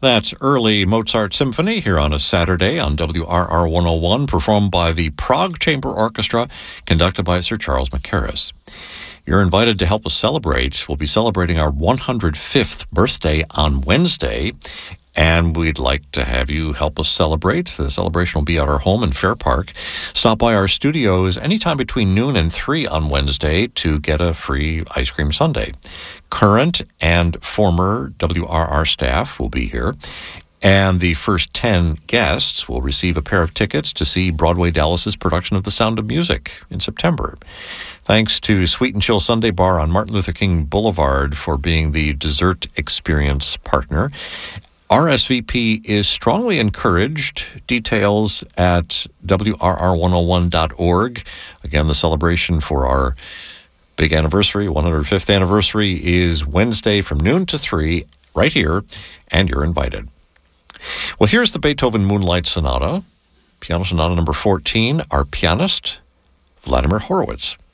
That's early Mozart Symphony here on a Saturday on WRR 101, performed by the Prague Chamber Orchestra, conducted by Sir Charles Mackerras. You're invited to help us celebrate. We'll be celebrating our 105th birthday on Wednesday, and we'd like to have you help us celebrate. The celebration will be at our home in Fair Park. Stop by our studios anytime between noon and 3 on Wednesday to get a free ice cream sundae. Current and former WRR staff will be here, and the first 10 guests will receive a pair of tickets to see Broadway Dallas's production of The Sound of Music in September. Thanks to Sweet and Chill Sunday Bar on Martin Luther King Boulevard for being the dessert experience partner. RSVP is strongly encouraged. Details at WRR101.org. Again, the celebration for our big anniversary, 105th anniversary, is Wednesday from noon to 3 right here, and you're invited. Well, here's the Beethoven Moonlight Sonata, Piano Sonata number 14, our pianist, Vladimir Horowitz.